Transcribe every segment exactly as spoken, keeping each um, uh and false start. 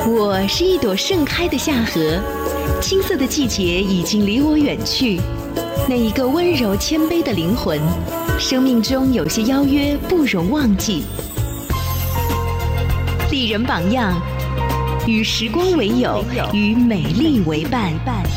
我是一朵盛开的夏荷，青涩的季节已经离我远去。那一个温柔谦卑的灵魂，生命中有些邀约不容忘记。丽人榜样，与时光为友，与美丽为伴。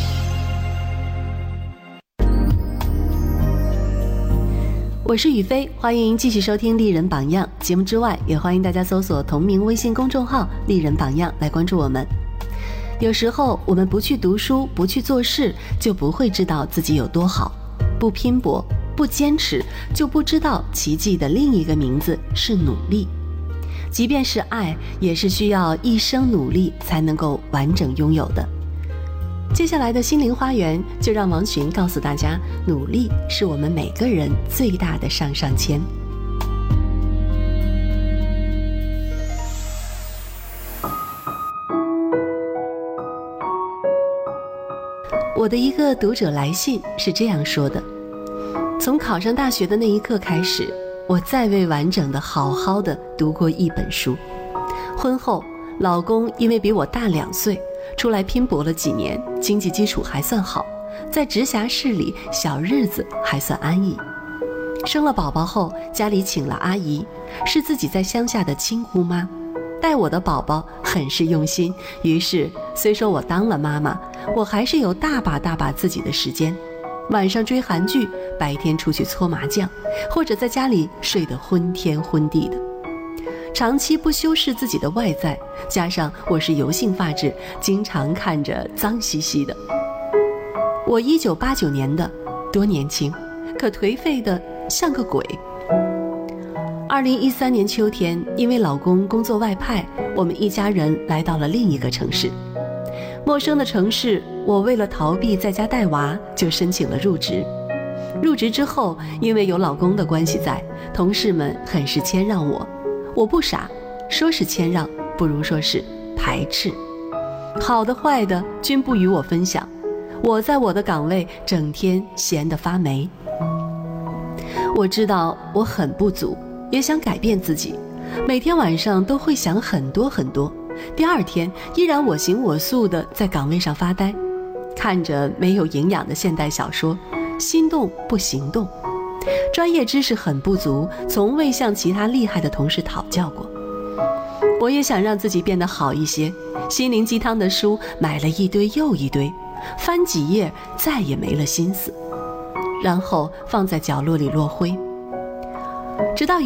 我是雨飞，欢迎继续收听丽人榜样节目之外，也欢迎大家搜索同名微信公众号丽人榜样来关注我们。有时候我们不去读书，不去做事，就不会知道自己有多好。不拼搏，不坚持，就不知道奇迹的另一个名字是努力。即便是爱，也是需要一生努力才能够完整拥有的。接下来的心灵花园，就让王寻告诉大家，努力是我们每个人最大的上上签。我的一个读者来信是这样说的：从考上大学的那一刻开始，我再未完整的好好的读过一本书。婚后，老公因为比我大两岁，出来拼搏了几年，经济基础还算好，在直辖市里小日子还算安逸。生了宝宝后，家里请了阿姨，是自己在乡下的亲姑妈，带我的宝宝很是用心。于是虽说我当了妈妈，我还是有大把大把自己的时间，晚上追韩剧，白天出去搓麻将，或者在家里睡得昏天昏地的。长期不修饰自己的外在，加上我是油性发质，经常看着脏兮兮的。我一九八九年的，多年轻，可颓废的像个鬼。二零一三年秋天，因为老公工作外派，我们一家人来到了另一个城市。陌生的城市，我为了逃避在家带娃，就申请了入职。入职之后，因为有老公的关系在，同事们很是谦让我。我不傻，说是谦让，不如说是排斥。好的坏的均不与我分享，我在我的岗位整天闲得发霉。我知道我很不足，也想改变自己，每天晚上都会想很多很多，第二天依然我行我素地在岗位上发呆，看着没有营养的现代小说，心动不行动。专业知识很不足，从未向其他厉害的同事讨教过。我也想让自己变得好一些，心灵鸡汤的书买了一堆又一堆，翻几页再也没了心思，然后放在角落里落灰。直到